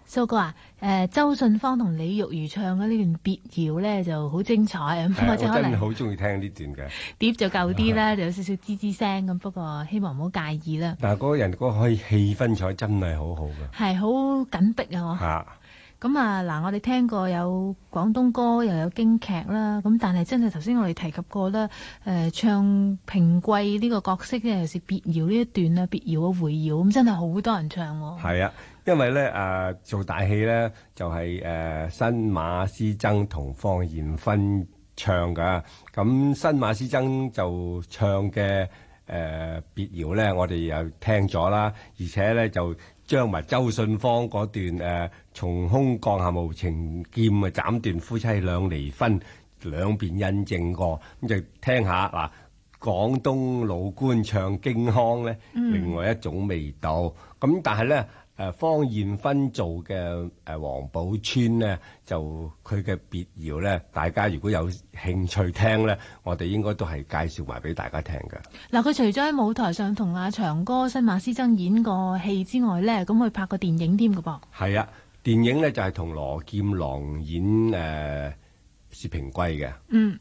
蘇哥啊，周信芳同李玉如唱嘅呢段別謠咧就好精彩咁， 我真係好中意聽呢段嘅。 碟就舊啲啦，就有少少吱吱聲咁，不過希望唔好介意啦。 但係嗰個人嗰個氣氛彩真係好好嘅， 係好緊迫啊！ 嚇咁啊嗱，我哋聽過有廣東歌，又有京劇啦。咁但係真係頭先我哋提及過啦，唱平貴呢個角色咧，尤其是別謠呢一段啊，別謠嘅回謠，咁真係好多人唱喎。 係啊，因為咧做大戲咧就係新馬師曾同方艷芬唱噶。咁新馬師曾就唱嘅別謠咧，我哋又聽咗啦，而且咧就將埋周信芳嗰段從空降下無情劍啊，斬斷夫妻兩離婚，兩邊印證過，咁就聽下嗱，廣東老官唱京腔咧，另外一種味道。咁但係咧方艷芬做嘅王寶釧呢，就佢嘅別謠咧，大家如果有興趣聽咧，我哋應該都係介紹埋俾大家聽嘅。 嗱，佢除咗喺舞台上同阿長哥、新馬師曾演過戲之外咧，咁佢拍過電影添㗎噃。 係啊，電影咧就係同羅劍郎演薛平貴嘅。